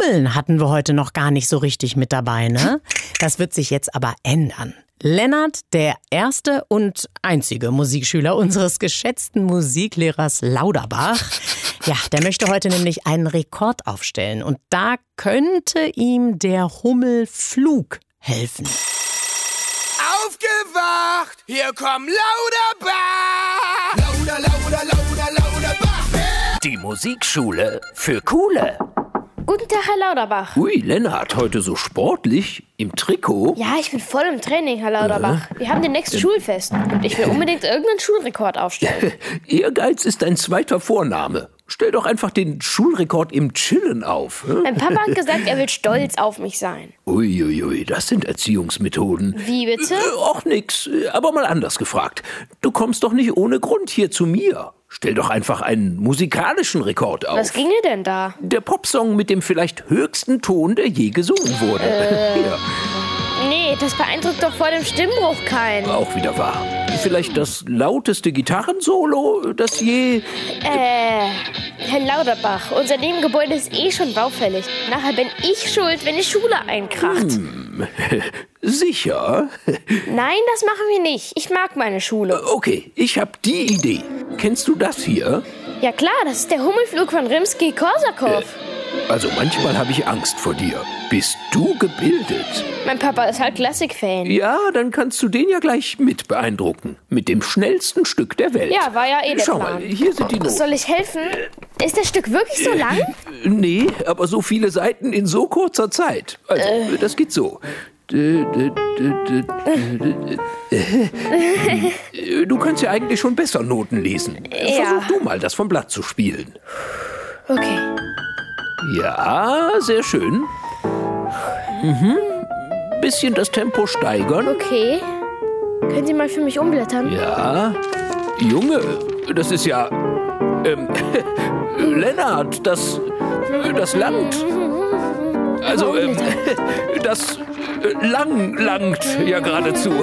Hummeln hatten wir heute noch gar nicht so richtig mit dabei, ne? Das wird sich jetzt aber ändern. Lennart, der erste und einzige Musikschüler unseres geschätzten Musiklehrers Lauterbach, ja, der möchte heute nämlich einen Rekord aufstellen. Und da könnte ihm der Hummelflug helfen. Aufgewacht, hier kommt Lauterbach! Lauterbach! Die Musikschule für Coole. Guten Tag, Herr Lauterbach. Ui, Lennart, heute so sportlich, im Trikot. Ja, ich bin voll im Training, Herr Lauterbach. Wir haben demnächst Schulfest und ich will unbedingt irgendeinen Schulrekord aufstellen. Ehrgeiz ist dein zweiter Vorname. Stell doch einfach den Schulrekord im Chillen auf. Mein Papa hat gesagt, er will stolz auf mich sein. Uiuiui, das sind Erziehungsmethoden. Wie bitte? Och nix, aber mal anders gefragt. Du kommst doch nicht ohne Grund hier zu mir. Stell doch einfach einen musikalischen Rekord auf. Was ginge denn da? Der Popsong mit dem vielleicht höchsten Ton, der je gesungen wurde. Hier. Nee, das beeindruckt doch vor dem Stimmbruch keinen. Auch wieder wahr. Vielleicht das lauteste Gitarrensolo, das je... Herr Lauterbach, unser Nebengebäude ist eh schon baufällig. Nachher bin ich schuld, wenn die Schule einkracht. Sicher? Nein, das machen wir nicht. Ich mag meine Schule. Okay, ich hab die Idee. Kennst du das hier? Ja klar, das ist der Hummelflug von Rimsky-Korsakow. Also manchmal habe ich Angst vor dir. Bist du gebildet? Mein Papa ist halt Klassik-Fan. Ja, dann kannst du den ja gleich mit beeindrucken. Mit dem schnellsten Stück der Welt. Ja, war ja eh der Schau Plan. mal, hier sind die Noten. Soll ich helfen? Ist das Stück wirklich so lang? Nee, aber so viele Seiten in so kurzer Zeit. Also, das geht so. Du kannst ja eigentlich schon besser Noten lesen. Ja. Versuch du mal, das vom Blatt zu spielen. Okay. Ja, sehr schön. Bisschen das Tempo steigern. Okay. Können Sie mal für mich umblättern? Ja. Junge, das ist ja... Lennart, das langt. Also, das langt ja geradezu.